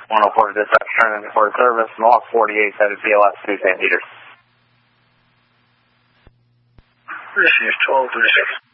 104 to dispatch, turning in for service, Mohawk 48, headed PLS 2 St. Peters. Received 1236.